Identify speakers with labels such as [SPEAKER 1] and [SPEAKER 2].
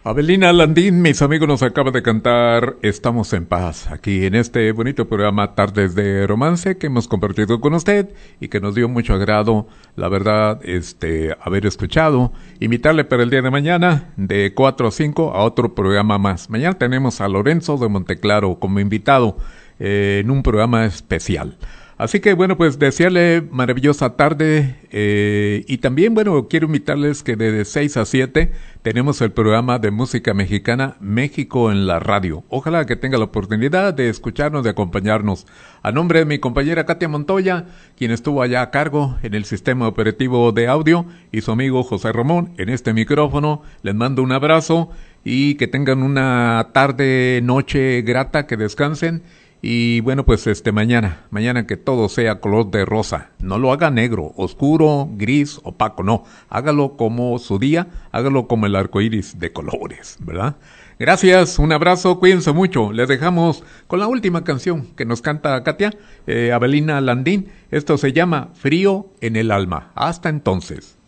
[SPEAKER 1] Avelina Landín, mis amigos, nos acaba de cantar Estamos en Paz, aquí en este bonito programa Tardes de Romance que hemos compartido con usted y que nos dio mucho agrado, la verdad, haber escuchado. Invitarle para el día de mañana, de 4 a 5, a otro programa más. Mañana tenemos a Lorenzo de Monteclaro como invitado en un programa especial. Así que bueno, pues desearle maravillosa tarde y también bueno, quiero invitarles que de 6 a 7 tenemos el programa de música mexicana México en la radio. Ojalá que tenga la oportunidad de escucharnos, de acompañarnos. A nombre de mi compañera Katia Montoya, quien estuvo allá a cargo en el sistema operativo de audio, y su amigo José Ramón en este micrófono, les mando un abrazo y que tengan una tarde, noche grata, que descansen. Y bueno, pues mañana que todo sea color de rosa. No lo haga negro, oscuro, gris, opaco, no. Hágalo como su día, hágalo como el arco iris de colores, ¿verdad? Gracias, un abrazo, cuídense mucho. Les dejamos con la última canción que nos canta Katia, Avelina Landín. Esto se llama Frío en el Alma. Hasta entonces.